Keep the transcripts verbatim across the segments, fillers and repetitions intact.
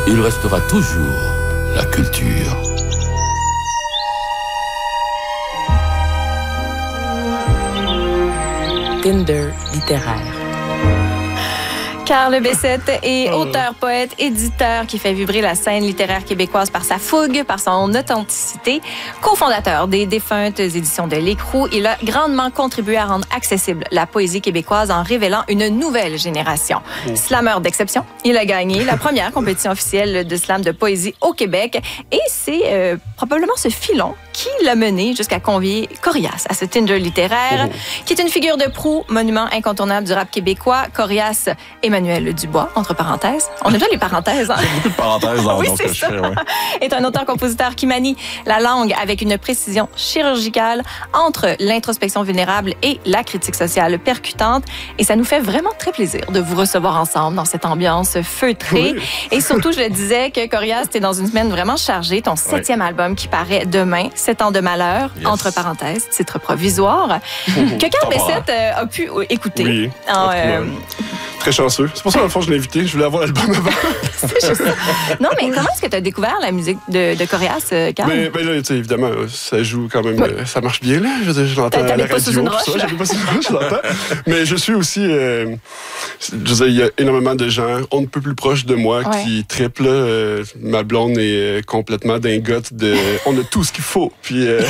il restera toujours la culture. Tinder littéraire. Carl Bessette est auteur, poète, éditeur qui fait vibrer la scène littéraire québécoise par sa fougue, par son authenticité. Cofondateur des défuntes éditions de L'Écrou, il a grandement contribué à rendre accessible la poésie québécoise en révélant une nouvelle génération. Oh. Slameur d'exception, il a gagné la première compétition officielle de slam de poésie au Québec et c'est euh, probablement ce filon qui l'a mené jusqu'à convier Corias à ce Tinder littéraire, oh. qui est une figure de proue, monument incontournable du rap québécois. Corias Emmanuel Dubois, entre parenthèses. On aime bien les parenthèses. Hein? Beaucoup de parenthèses dans, oui, dans ce que je fais. Ouais. Est un auteur-compositeur qui manie la langue avec une précision chirurgicale entre l'introspection vulnérable et la critique sociale percutante. Et ça nous fait vraiment très plaisir de vous recevoir ensemble dans cette ambiance feutrée. Oui. Et surtout, je le disais que Corias, t'es dans une semaine vraiment chargée. Ton septième oui. album qui paraît demain, Sept ans de malheur, yes. entre parenthèses, titre provisoire, que Carl Bessette euh, a pu écouter. Oui, en, euh, très chanceux. C'est pour ça, dans le fond, je l'ai invité. Je voulais avoir l'album avant. C'est juste ça. Non, mais comment est-ce que tu as découvert la musique de, de Corias, Carl? Ben, ben là, tu sais, évidemment, ça joue quand même... Oui. Euh, ça marche bien, là. Je, je l'entends à la radio. Sous une roche, ça, j'avais pas sous une roche, je l'entends. Mais je suis aussi... Euh, je veux dire, il y a énormément de gens, on ne peut plus proche de moi, ouais. qui triplent. Euh, ma blonde est complètement dingote de... On a tout ce qu'il faut. Puis euh,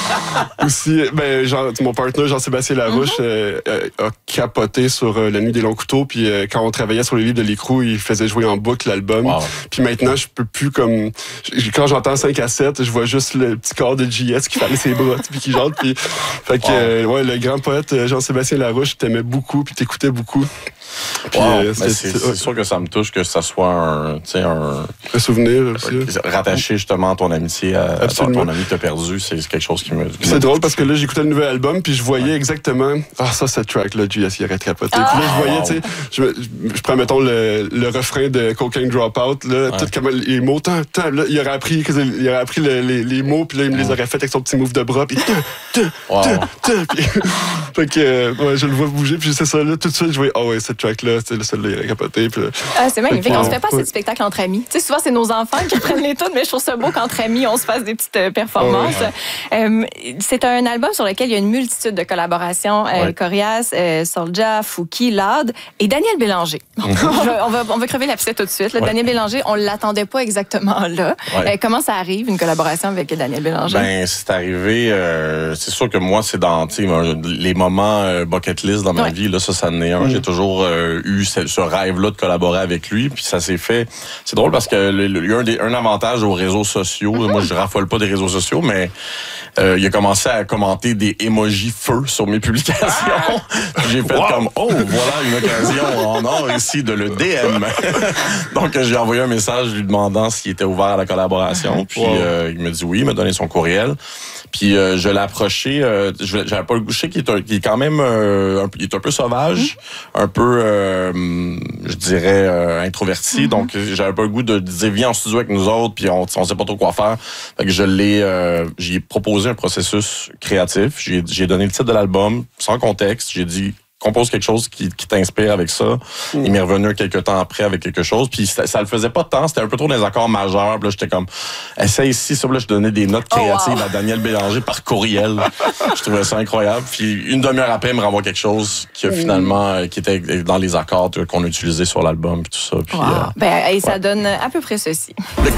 aussi, ben, genre, mon partenaire, Jean-Sébastien Larouche, mm-hmm. euh, a capoté sur euh, La Nuit des longs couteaux. Puis euh, quand on travaillait sur les livres de L'Écrou, il faisait jouer en boucle l'album. Wow. Puis maintenant, je peux plus comme... Quand j'entends cinq à sept, je vois juste le petit corps de J S qui fallait ses bras, puis qui chante. Puis, fait que, wow. euh, ouais, le grand poète Jean-Sébastien Larouche t'aimait beaucoup, puis t'écoutais beaucoup. Puis, wow. euh, c'est, c'est, c'est sûr que ça me touche que ça soit un, un, un souvenir aussi. Rattaché justement à ton amitié, à, à ton, ton ami que t'as perdu, c'est quelque chose qui me... Qui c'est me drôle parce que là, j'écoutais le nouvel album puis je voyais ouais. exactement, ah ça, cette track-là, J S, il aurait capoté. Ah. Puis là, je voyais, wow. tu sais, je, je, je prends, mettons, le, le refrain de Cocaine Dropout, là, ouais. tout comme les mots, tant, tant, là, il aurait appris, il aurait appris le, les, les mots puis là, il me les aurait fait avec son petit move de bras puis wow. puis, fait que, ouais, je le vois bouger puis c'est ça, là, tout de suite, je voyais, ah oh, ouais, cette track-là, c'est le seul là, il aurait capoté. Puis, ah, c'est magnifique. On se fait pas ouais. ces spectacles entre amis. Tu sais, souvent, c'est nos enfants qui prennent les tunes, mais je trouve ça beau qu'entre amis, on se fasse des petites euh, performances. Oh, ouais. euh, c'est un album sur lequel il y a une multitude de collaborations. Euh, ouais. Corias, euh, Soulja, Fouki, Lade et Daniel Bélanger. Mm-hmm. on, va, on, va, on va crever l'abcès tout de suite. Là. Ouais. Daniel Bélanger, on l'attendait pas exactement là. Ouais. Euh, comment ça arrive, une collaboration avec Daniel Bélanger? Ben, c'est arrivé... Euh, c'est sûr que moi, c'est dans les moments euh, bucket list dans ma ouais. vie. Là, ça, ça en est un. Mm-hmm. J'ai toujours euh, eu ce, ce rêve-là de collaborer avec lui, puis ça s'est fait. C'est drôle parce que il y a un, des, un avantage aux réseaux sociaux. Mm-hmm. Moi, je raffole pas des réseaux sociaux, mais euh, il a commencé à commenter des emojis feu sur mes publications. Ah! J'ai fait wow. comme oh voilà une occasion en or ici de le D M. Donc j'ai envoyé un message lui demandant s'il était ouvert à la collaboration, puis wow. euh, il me dit oui, il m'a donné son courriel. Puis euh, je l'ai approché, euh, j'avais pas le goût, je sais qu'il est, un, qu'il est quand même euh, un, il est un peu sauvage, mm-hmm. un peu, euh, je dirais, euh, introverti. Mm-hmm. Donc j'avais pas le goût de dire viens en studio avec nous autres, puis on, on sait pas trop quoi faire. Fait que je l'ai, euh, j'ai proposé un processus créatif. J'ai, j'ai donné le titre de l'album sans contexte. J'ai dit compose quelque chose qui, qui t'inspire avec ça. Mm. Il m'est revenu quelques temps après avec quelque chose. Puis ça, ça le faisait pas tant. C'était un peu trop des accords majeurs. Puis là, j'étais comme, essaye ici. Ça, là, je donnais des notes créatives oh, wow. à Daniel Bélanger par courriel. Je trouvais ça incroyable. Puis une demi-heure après, il me renvoie quelque chose qui a finalement, mm. qui était dans les accords qu'on a utilisés sur l'album. Puis tout ça. Puis, wow. euh, ben, et ça ouais. donne à peu près ceci. Le